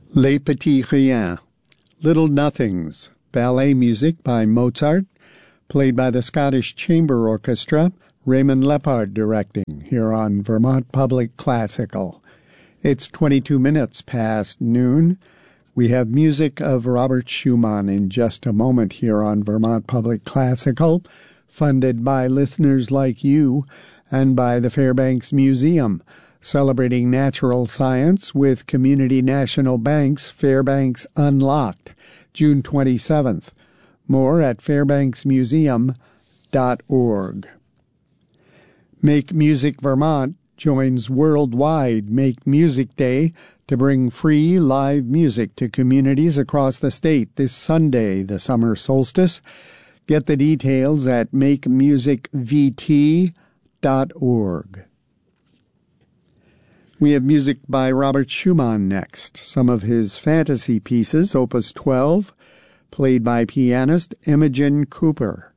Les Petits Riens, Little Nothings, ballet music by Mozart, played by the Scottish Chamber Orchestra, Raymond Lepard directing, here on Vermont Public Classical. It's 22 minutes past noon. We have music of Robert Schumann in just a moment here on Vermont Public Classical, funded by listeners like you and by the Fairbanks Museum, celebrating natural science with Community National Bank's Fairbanks Unlocked, June 27th. More at fairbanksmuseum.org. Make Music Vermont joins Worldwide Make Music Day to bring free live music to communities across the state this Sunday, the summer solstice. Get the details at makemusicvt.org. We have music by Robert Schumann next, some of his fantasy pieces, Opus 12, played by pianist Imogen Cooper.